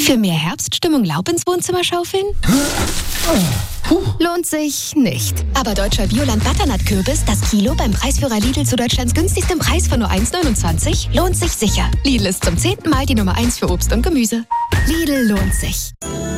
Für mehr Herbststimmung Laub ins Wohnzimmer schaufeln? Lohnt sich nicht. Aber deutscher Bioland-Butternut-Kürbis, das Kilo beim Preisführer Lidl zu Deutschlands günstigstem Preis von nur 1,29, lohnt sich sicher. Lidl ist zum 10. Mal die Nummer 1 für Obst und Gemüse. Lidl lohnt sich.